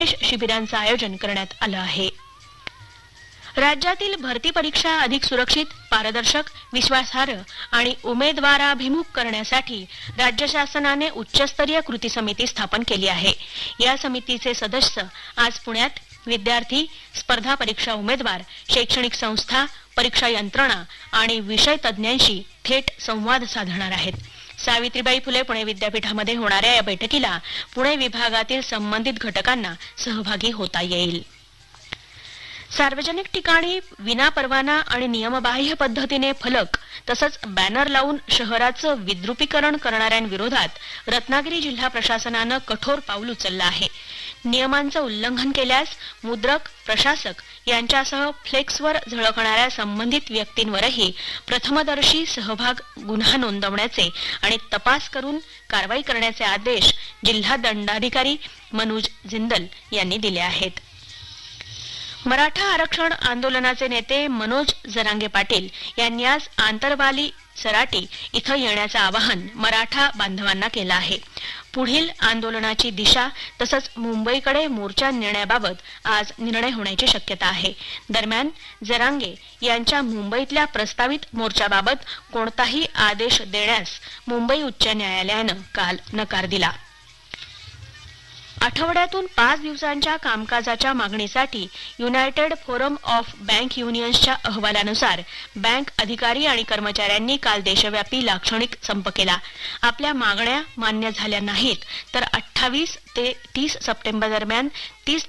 विशेष शिबिरांचं आयोजन करण्यात आलं आहे. राज्यातील भरती परीक्षा अधिक सुरक्षित, पारदर्शक, विश्वासार्ह आणि उमेदवाराभिमुख करण्यासाठी राज्य शासनाने उच्चस्तरीय कृती समिती स्थापन केली आहे. या समितीचे सदस्य आज पुण्यात विद्यार्थी, स्पर्धा परीक्षा उमेदवार, शैक्षणिक संस्था, परीक्षा यंत्रणा आणि विषय तज्ज्ञांशी थेट संवाद साधणार आहेत. सावित्रीबाई फुले पुणे विद्यापीठामध्ये होणाऱ्या या बैठकीला पुणे विभागातील संबंधित घटकांना सहभागी होता येईल. सार्वजनिक ठिकाणी विनापरवाना आणि नियमबाह्य पद्धतीने फलक तसंच बॅनर लावून शहराचं विद्रुपीकरण करणाऱ्यांविरोधात रत्नागिरी जिल्हा प्रशासनानं कठोर पाऊल उचललं आहे. नियमांचं उल्लंघन केल्यास मुद्रक, प्रशासक यांच्यासह फ्लेक्सवर झळकणाऱ्या संबंधित व्यक्तींवरही प्रथमदर्शी सहभाग गुन्हा नोंदवण्याचे आणि तपास करून कारवाई करण्याचे आदेश जिल्हा दंडाधिकारी मनोज जिंदल यांनी दिले आहेत. मराठा आरक्षण आंदोलनाचे नेते मनोज जरांगे पाटील यांनी आज आंतरवाली सराटी इथं येण्याचं आवाहन मराठा बांधवांना केलं आहे. पुढील आंदोलनाची दिशा तसंच मुंबईकडे मोर्चा नेण्याबाबत आज निर्णय होण्याची शक्यता आहे. दरम्यान जरांगे यांच्या मुंबईतल्या प्रस्तावित मोर्चाबाबत कोणताही आदेश देण्यास मुंबई उच्च न्यायालयानं काल नकार दिला. आठवड्यातून 5 दिवसांच्या कामकाजाच्या मागणीसाठी युनायटेड फोरम ऑफ बँक युनियन्सच्या अहवालानुसार बँक अधिकारी आणि कर्मचाऱ्यांनी काल देशव्यापी लाक्षणिक संप केला. आपल्या मागण्या मान्य झाल्या नाहीत तर 28 ते 30 सप्टेंबर दरम्यान 3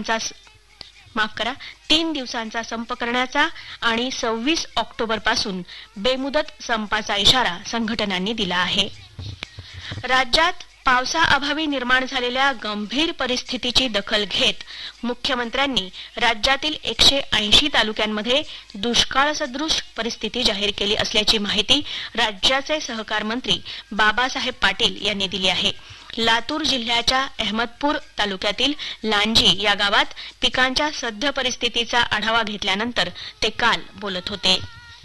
दिवसांचा संप करण्याचा आणि 26 ऑक्टोबरपासून बेमुदत संपाचा इशारा संघटनांनी दिला आहे. राज्यात पावसाअभावी निर्माण झालेल्या गंभीर परिस्थितीची दखल घेत मुख्यमंत्र्यांनी राज्यातील 180 तालुक्यांमध्ये दुष्काळ सदृश परिस्थिती जाहीर केली असल्याची माहिती राज्याचे सहकार मंत्री बाबासाहेब पाटील यांनी दिली आहे. लातूर जिल्ह्याच्या अहमदपूर तालुक्यातील लांजी या गावात पिकांच्या सद्य परिस्थितीचा आढावा घेतल्यानंतर ते काल बोलत होते.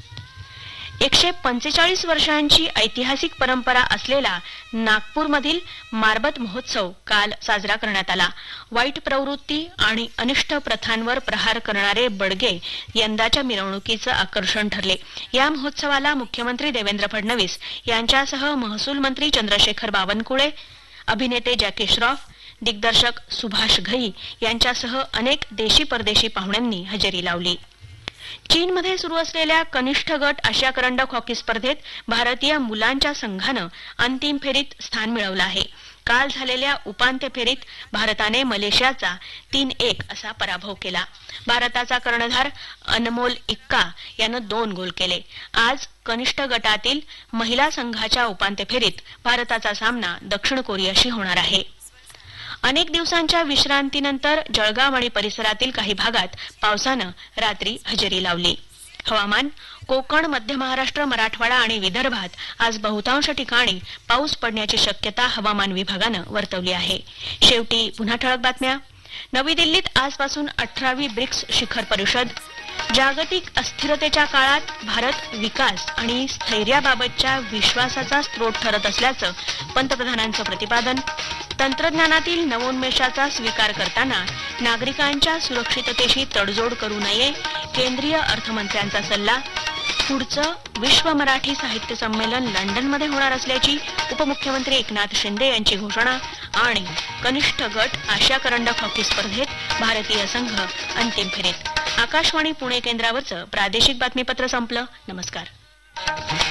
145 वर्षांची ऐतिहासिक परंपरा असलेला नागपूरमधील मारबत महोत्सव काल साजरा करण्यात आला. वाईट प्रवृत्ती आणि अनिष्ट प्रथांवर प्रहार करणारे बडगे यंदाच्या मिरवणुकीचं आकर्षण ठरले. या महोत्सवाला मुख्यमंत्री देवेंद्र फडणवीस यांच्यासह महसूल मंत्री चंद्रशेखर बावनकुळे, अभिनेते जॅकी श्रॉफ, दिग्दर्शक सुभाष घई यांच्यासह अनेक देशी परदेशी पाहुण्यांनी हजेरी लावली. चीनमध्ये सुरू असलेल्या कनिष्ठ गट आशिया करंडक हॉकी स्पर्धेत भारतीय मुलांच्या संघानं अंतिम फेरीत स्थान मिळवलं आहे. काल झालेल्या उपांत्य फेरीत भारताने मलेशियाचा 3-1 असा पराभव केला. भारताचा कर्णधार अनमोल इक्का यानं 2 गोल केले. आज कनिष्ठ गटातील महिला संघाच्या उपांत्य फेरीत भारताचा सामना दक्षिण कोरियाशी होणार आहे. अनेक दिवसांच्या विश्रांतीनंतर जळगाव आणि परिसरातील काही भागात पावसानं रात्री हजेरी लावली. हवामान. कोकण, मध्य महाराष्ट्र, मराठवाडा आणि विदर्भात आज बहुतांश ठिकाणी पाऊस पडण्याची शक्यता हवामान विभागानं वर्तवली आहे. शेवटी पुन्हा ठळक बातम्या. नवी दिल्लीत आजपासून 18वी ब्रिक्स शिखर परिषद. जागतिक अस्थिरतेच्या काळात भारत विकास आणि स्थैर्याबाबतच्या विश्वासाचा स्रोत ठरत असल्याचं पंतप्रधानांचं प्रतिपादन. तंत्रज्ञानातील नवोन्मेषाचा स्वीकार करताना नागरिकांच्या सुरक्षिततेशी तडजोड करू नये, केंद्रीय अर्थमंत्र्यांचा सल्ला. पुढचं विश्व मराठी साहित्य संमेलन लंडनमध्ये होणार असल्याची उपमुख्यमंत्री एकनाथ शिंदे यांची घोषणा. आणि कनिष्ठ गट आशिया करंडक हॉकी स्पर्धेत भारतीय संघ अंतिम फेरीत. आकाशवाणी पुणे केंद्रावरचं प्रादेशिक बातमीपत्र संपलं. नमस्कार.